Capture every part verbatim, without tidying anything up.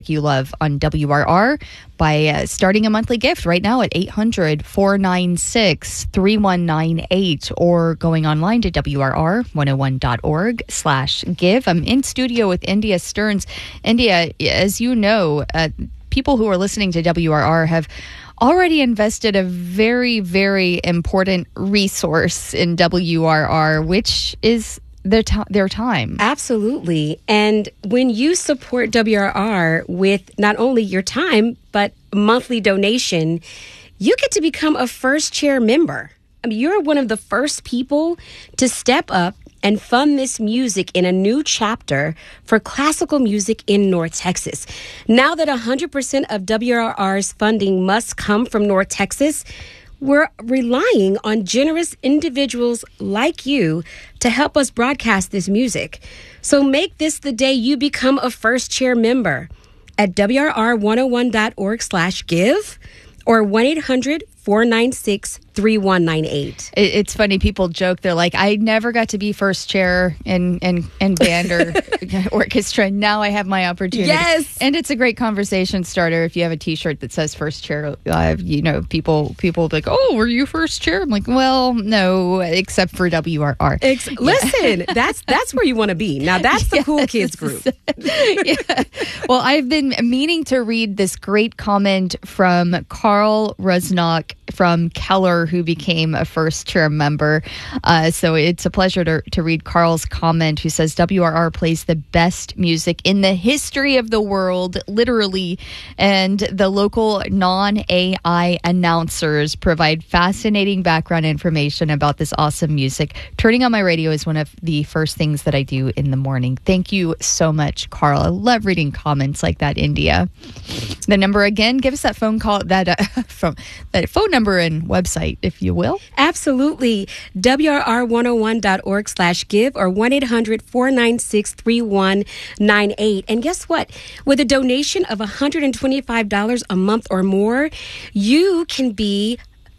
you love on W R R by uh, starting a monthly gift right now at eight hundred, four nine six, three one nine eight or going online to W R R one oh one dot org slash give. I'm in studio with India Stearns. India, as you know, uh, people who are listening to W R R have already invested a very, very important resource in W R R, which is their t- their time. Absolutely. And when you support W R R with not only your time, but monthly donation, you get to become a first chair member. I mean, you're one of the first people to step up and fund this music in a new chapter for classical music in North Texas. Now that one hundred percent of W R R's funding must come from North Texas, we're relying on generous individuals like you to help us broadcast this music. So make this the day you become a first chair member at W R R one oh one dot org slash give or one eight hundred, four nine six, three one nine eight. It's funny, people joke, they're like, I never got to be first chair in, in, in band or orchestra. Now I have my opportunity. Yes. And it's a great conversation starter. If you have a t-shirt that says first chair, uh, you know, people people like, oh, were you first chair? I'm like, well, no, except for W R R. Ex- yeah. Listen, that's that's where you want to be. Now, that's the yes. cool kids group. Yeah. Well, I've been meaning to read this great comment from Carl Rusnock from Keller, who became a first chair member. Uh, so it's a pleasure to, to read Carl's comment, who says W R R plays the best music in the history of the world, literally, and the local non-A I announcers provide fascinating background information about this awesome music. Turning on my radio is one of the first things that I do in the morning. Thank you so much, Carl. I love reading comments like that, India. The number again, give us that phone call, that uh, from that phone number and website, if you will. Absolutely. W R R one oh one dot org slash give or one eight hundred, four nine six, three one nine eight. And guess what? With a donation of one hundred twenty-five dollars a month or more, you can be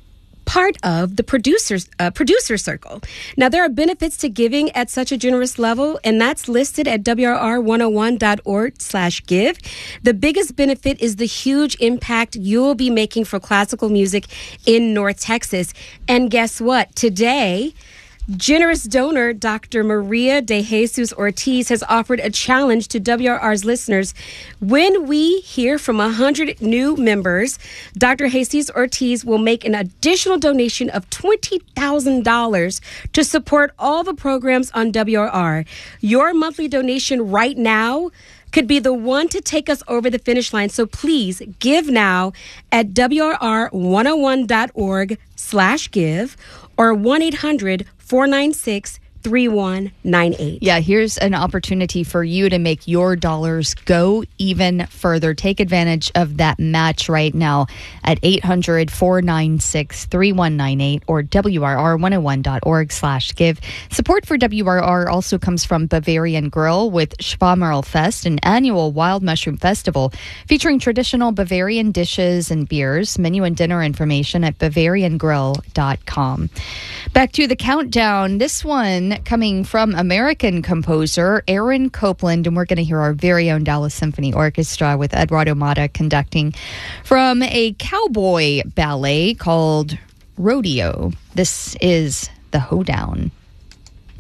part of the producers uh, producer circle. Now, there are benefits to giving at such a generous level, and that's listed at W R R one oh one dot org slash give. The biggest benefit is the huge impact you'll be making for classical music in North Texas. And guess what? Today, generous donor Doctor Maria de Jesus Ortiz has offered a challenge to W R R's listeners. When we hear from one hundred new members, Doctor Jesus Ortiz will make an additional donation of twenty thousand dollars to support all the programs on W R R. Your monthly donation right now could be the one to take us over the finish line. So please give now at W R R one oh one dot org slash give or one eight hundred, four nine six, three one nine eight. Yeah, here's an opportunity for you to make your dollars go even further. Take advantage of that match right now at eight hundred, four nine six, three one nine eight or W R R one oh one dot org slash give. Support for W R R also comes from Bavarian Grill with Schwamerl Fest, an annual wild mushroom festival featuring traditional Bavarian dishes and beers. Menu and dinner information at bavarian grill dot com. Back to the countdown. This one coming from American composer Aaron Copland, and we're going to hear our very own Dallas Symphony Orchestra with Eduardo Mata conducting from a cowboy ballet called Rodeo. This is The Hoedown.